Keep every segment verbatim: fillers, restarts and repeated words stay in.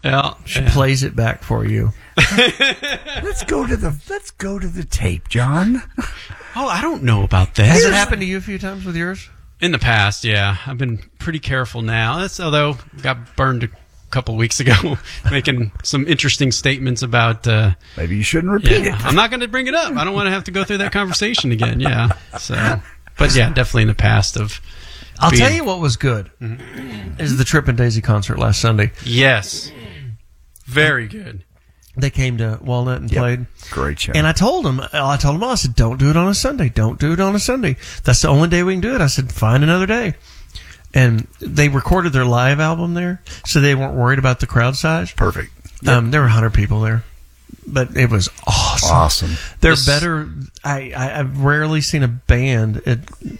Yeah, she yeah. plays it back for you. let's go to the let's go to the tape, John. Oh, I don't know about that. Has it happened to you a few times with yours? In the past, yeah. I've been pretty careful now. That's, although got burned a couple of weeks ago making some interesting statements about... Uh, Maybe you shouldn't repeat yeah, it. I'm not going to bring it up. I don't want to have to go through that conversation again, yeah. So, but yeah, definitely in the past of... I'll being, tell you what was good. Mm-hmm. Is the Trip and Daisy concert last Sunday. Yes. Very good. They came to Walnut and yep. played. Great show. And I told them, I told them, I said, don't do it on a Sunday. Don't do it on a Sunday. That's the only day we can do it. I said, find another day. And they recorded their live album there, so they weren't worried about the crowd size. Perfect. Yep. Um, there were one hundred people there, but it was awesome. Awesome. They're This- better. I, I, I've rarely seen a band, at,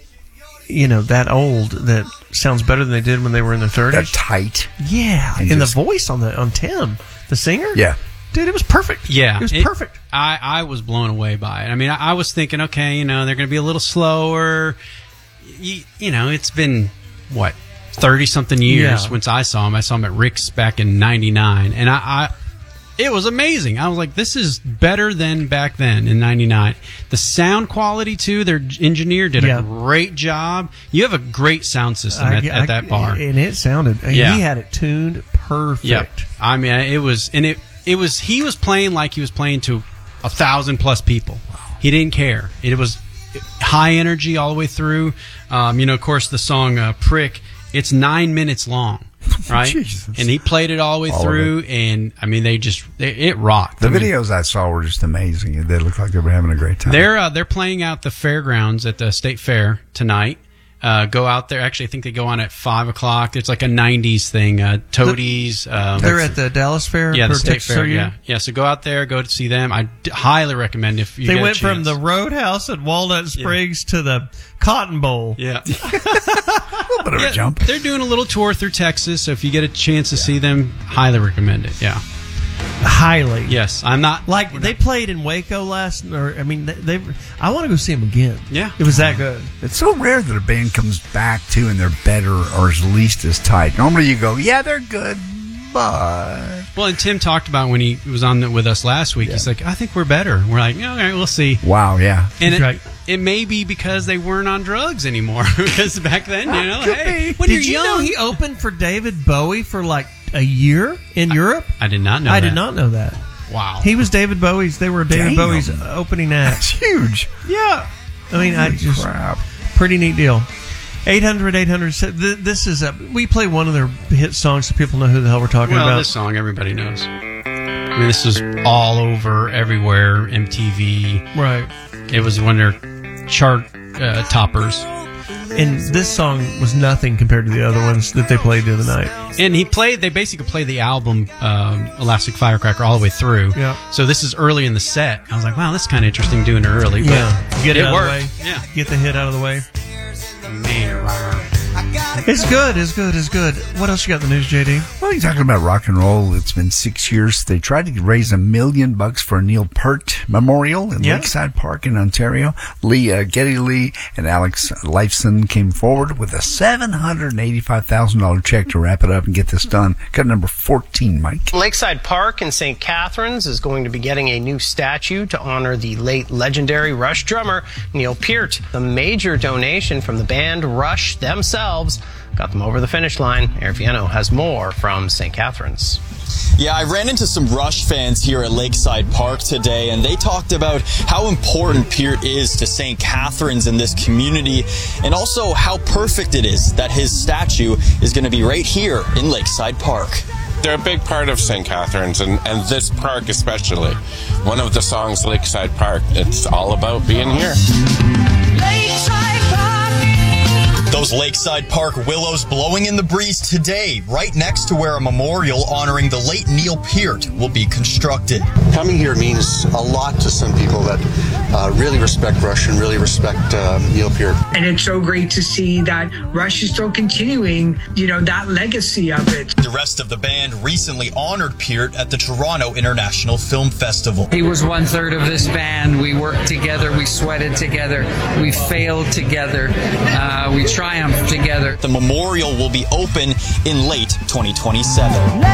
you know, that old that sounds better than they did when they were in their They're thirties. tight. Yeah, And and just- the voice on the on Tim, the singer. Yeah. Dude, it was perfect. Yeah. It was it- perfect. I, I was blown away by it. I mean, I, I was thinking, okay, you know, they're going to be a little slower. You, you know, it's been, what, thirty-something years Yeah. since I saw him. I saw him at Rick's back in ninety-nine. And I, I, it was amazing. I was like, this is better than back then in ninety-nine. The sound quality, too, their engineer did Yeah. a great job. You have a great sound system I- at, I- at that bar. and it sounded. Yeah. He had it tuned perfect. Yep. I mean, it was, and it, it was, he was playing like he was playing to a thousand plus people. He didn't care. It was high energy all the way through. Um, you know, of course, the song uh, Prick, it's nine minutes long, right? Jesus. And he played it all the way All of through, and I mean, they just, they, it rocked. The I mean, videos I saw were just amazing. They looked like they were having a great time. They're, uh, they're playing out the fairgrounds at the State Fair tonight. Uh, go out there. Actually, I think they go on at five o'clock. It's like a nineties thing. Uh, Toadies. Um, They're at the Dallas Fair. yeah, the for State Texas Fair. O U. Yeah, yeah. So go out there, go to see them. I d- highly recommend if you They get a went from chance. the Roadhouse at Walnut Springs to the Cotton Bowl. yeah. a little bit of Yeah, a jump. They're doing a little tour through Texas, so if you get a chance to see them, highly recommend it. Yeah. Highly. Yes, I'm not Like they played in Waco last, or I mean, they. they I want to go see them again. Yeah. it was that good. It's so rare that a band comes back too and they're better or at least as tight. Normally you go, yeah, they're good, but Well, and Tim talked about when he was on the, with us last week. Yeah. He's like, I think we're better. We're like, yeah, all right, we'll see. wow, yeah. And it, Right. it may be because they weren't on drugs anymore. Because back then, you know, Could hey, be. when Did you're you know young, he opened for David Bowie for like a year in Europe? I did not know. I that. did not know that. Wow. He was David Bowie's. They were David Damn. Bowie's opening That's act. huge. Yeah, I mean, I Holy just crap. pretty neat deal. eight hundred, eight hundred th- This is a. We play one of their hit songs so people know who the hell we're talking Well, about. this song everybody knows. I mean, this is all over, everywhere, M T V. Right. It was one of their chart uh, toppers. And this song was nothing compared to the other ones that they played the other night. And he played, they basically played the album um, Elastic Firecracker all the way through. Yeah. So this is early in the set. I was like, wow, that's kind of interesting doing it early. But Yeah. Get it, it out worked. of the way. Yeah. Get the hit out of the way. Man. It's good. It's good. It's good. What else you got in the news, J D? Well, you're talking about rock and roll. It's been six years. They tried to raise a million bucks for a Neil Peart Memorial in Yeah. Lakeside Park in Ontario. Lee, uh, Geddy Lee and Alex Lifeson came forward with a seven hundred eighty-five thousand dollars check to wrap it up and get this done. Cut number fourteen, Mike. Lakeside Park in Saint Catharines is going to be getting a new statue to honor the late legendary Rush drummer Neil Peart. The major donation from the band Rush themselves got them over the finish line. Eric Viano has more from Saint Catharines. Yeah, I ran into some Rush fans here at Lakeside Park today, and they talked about how important Peart is to Saint Catharines in this community, and also how perfect it is that his statue is going to be right here in Lakeside Park. They're a big part of Saint Catharines, and, and this park especially. One of the songs, Lakeside Park, it's all about being here. Lakeside Park. Those Lakeside Park willows blowing in the breeze today, right next to where a memorial honoring the late Neil Peart will be constructed. Coming here means a lot to some people that uh, really respect Rush and really respect uh, Neil Peart. And it's so great to see that Rush is still continuing, you know, that legacy of it. The rest of the band recently honored Peart at the Toronto International Film Festival. He was one third of this band. We worked together, we sweated together, we failed together, uh, we triumphed together. The memorial will be open in late twenty twenty-seven.